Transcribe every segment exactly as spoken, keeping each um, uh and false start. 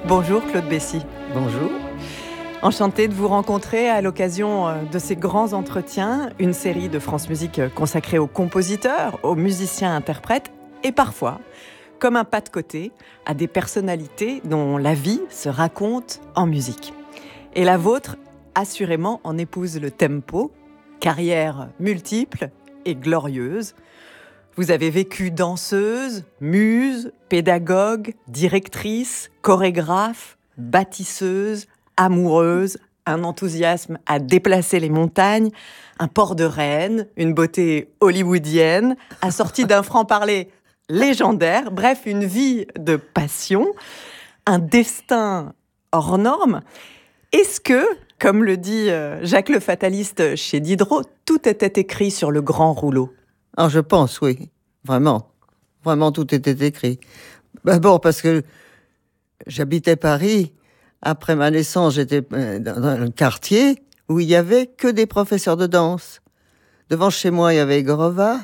Bonjour Claude Bessy. Bonjour. Enchantée de vous rencontrer à l'occasion de ces grands entretiens, une série de France Musique consacrée aux compositeurs, aux musiciens-interprètes et parfois, comme un pas de côté, à des personnalités dont la vie se raconte en musique. Et la vôtre, assurément, en épouse le tempo, carrière multiple et glorieuse. Vous avez vécu danseuse, muse, pédagogue, directrice, chorégraphe, bâtisseuse, amoureuse, un enthousiasme à déplacer les montagnes, un port de Rennes, une beauté hollywoodienne, assortie d'un franc-parler légendaire, bref, une vie de passion, un destin hors norme. Est-ce que, comme le dit Jacques le Fataliste chez Diderot, tout était écrit sur le grand rouleau ? Alors je pense, oui. Vraiment. Vraiment, tout était écrit. D'abord parce que j'habitais Paris. Après ma naissance, j'étais dans un quartier où il y avait que des professeurs de danse. Devant chez moi, il y avait Gorova.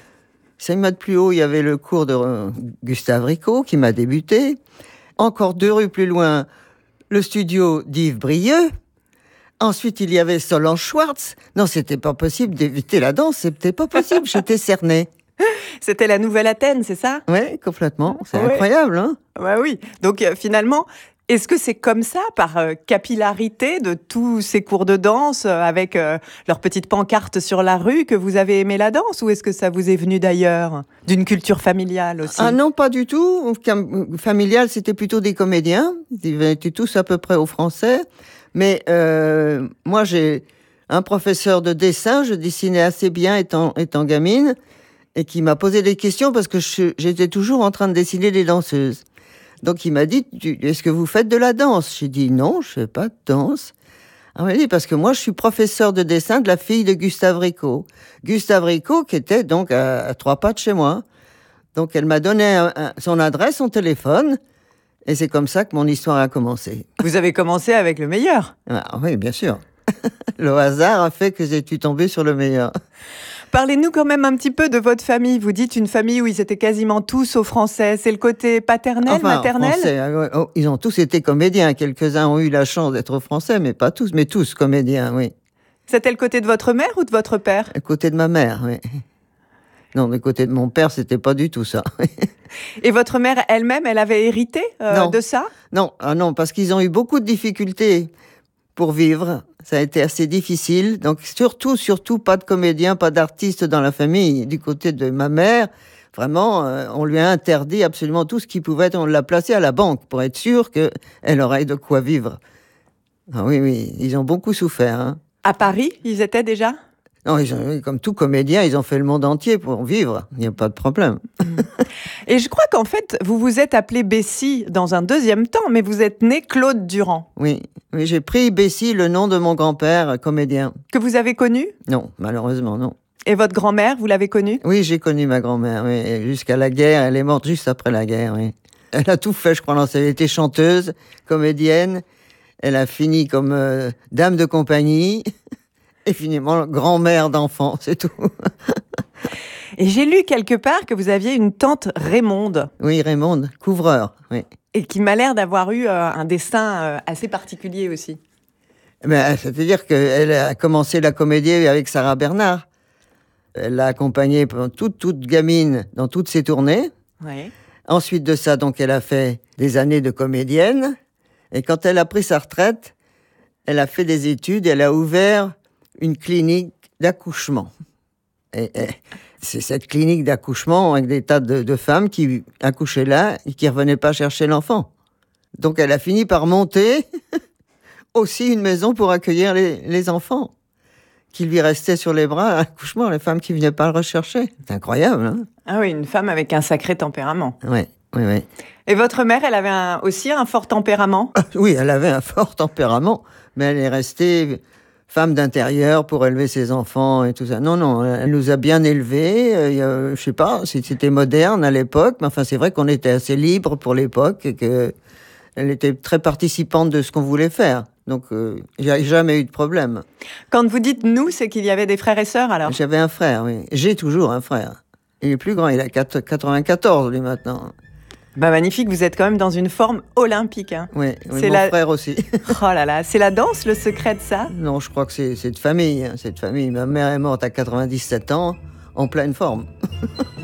Cinq mètres plus haut, il y avait le cours de Gustave Ricot qui m'a débuté. Encore deux rues plus loin, le studio d'Yves Brieux. Ensuite, il y avait Solange Schwartz. Non, c'était pas possible d'éviter la danse, c'était pas possible, j'étais cernée. C'était la nouvelle Athènes, c'est ça ? Oui, complètement. C'est ouais. incroyable, hein ? Bah oui. Donc euh, finalement, est-ce que c'est comme ça, par euh, capillarité de tous ces cours de danse, euh, avec euh, leurs petites pancartes sur la rue, que vous avez aimé la danse ? Ou est-ce que ça vous est venu d'ailleurs ? D'une culture familiale aussi ? Ah non, pas du tout. Familiale, c'était plutôt des comédiens. Ils étaient tous à peu près au français. Mais euh, moi, j'ai un professeur de dessin, je dessinais assez bien étant, étant gamine, et qui m'a posé des questions parce que je, j'étais toujours en train de dessiner des danseuses. Donc il m'a dit, est-ce que vous faites de la danse ? J'ai dit, non, je fais pas de danse. Alors, il m'a dit, parce que moi, je suis professeur de dessin de la fille de Gustave Ricot. Gustave Ricot, qui était donc à, à trois pas de chez moi. Donc elle m'a donné un, un, son adresse, son téléphone, et c'est comme ça que mon histoire a commencé. Vous avez commencé avec le meilleur ? Ah, oui, bien sûr. Le hasard a fait que j'ai dû tomber sur le meilleur. Parlez-nous quand même un petit peu de votre famille. Vous dites une famille où ils étaient quasiment tous au français. C'est le côté paternel, enfin, maternel ? Français, oh, ils ont tous été comédiens. Quelques-uns ont eu la chance d'être français, mais pas tous, mais tous comédiens, oui. C'était le côté de votre mère ou de votre père ? Le côté de ma mère, oui. Non, le côté de mon père, c'était pas du tout ça. Et votre mère elle-même, elle avait hérité euh, de ça ? Non, ah non, parce qu'ils ont eu beaucoup de difficultés pour vivre. Ça a été assez difficile. Donc surtout, surtout, pas de comédien, pas d'artiste dans la famille. Du côté de ma mère, vraiment, euh, on lui a interdit absolument tout ce qui pouvait être. On l'a placé à la banque pour être sûr qu'elle aurait de quoi vivre. Ah oui, oui, ils ont beaucoup souffert. Hein. À Paris, ils étaient déjà ? Non, ils ont, comme tout comédien, ils ont fait le monde entier pour vivre. Il n'y a pas de problème. Et je crois qu'en fait, vous vous êtes appelé Bessy dans un deuxième temps, mais vous êtes né Claude Durand. Oui, oui, j'ai pris Bessy, le nom de mon grand-père, comédien. Que vous avez connu ? Non, malheureusement, non. Et votre grand-mère, vous l'avez connue ? Oui, j'ai connu ma grand-mère, oui. Jusqu'à la guerre, elle est morte juste après la guerre, oui. Elle a tout fait, je crois. Non, elle était chanteuse, comédienne. Elle a fini comme euh, dame de compagnie. Et finalement, grand-mère d'enfants, c'est tout. Et j'ai lu quelque part que vous aviez une tante Raymonde. Oui, Raymonde, couvreur, oui. Et qui m'a l'air d'avoir eu euh, un destin euh, assez particulier aussi. Ben, c'est-à-dire qu'elle a commencé la comédie avec Sarah Bernard. Elle l'a accompagnée pendant toute, toute gamine dans toutes ses tournées. Oui. Ensuite de ça, donc, elle a fait des années de comédienne. Et quand elle a pris sa retraite, elle a fait des études, elle a ouvert une clinique d'accouchement. Et, et c'est cette clinique d'accouchement avec des tas de, de femmes qui accouchaient là et qui ne revenaient pas chercher l'enfant. Donc elle a fini par monter aussi une maison pour accueillir les, les enfants qui lui restaient sur les bras à l'accouchement, les femmes qui ne venaient pas le rechercher. C'est incroyable, hein ? Ah oui, une femme avec un sacré tempérament. Oui, oui, oui. Et votre mère, elle avait un, aussi un fort tempérament ? Oui, elle avait un fort tempérament, mais elle est restée femme d'intérieur pour élever ses enfants et tout ça. Non, non, elle nous a bien élevés. Euh, je sais pas si c'était moderne à l'époque, mais enfin, c'est vrai qu'on était assez libre pour l'époque et qu'elle était très participante de ce qu'on voulait faire. Donc, euh, j'ai jamais eu de problème. Quand vous dites « nous », c'est qu'il y avait des frères et sœurs, alors ? J'avais un frère, oui. J'ai toujours un frère. Il est plus grand, il a quatre-vingt-quatorze, lui, maintenant. Bah magnifique, vous êtes quand même dans une forme olympique. Hein. Oui, oui c'est mon la... frère aussi. Oh là là, c'est la danse le secret de ça? Non, je crois que c'est, c'est de famille. Hein, c'est de famille. Ma mère est morte à quatre-vingt-dix-sept ans, en pleine forme.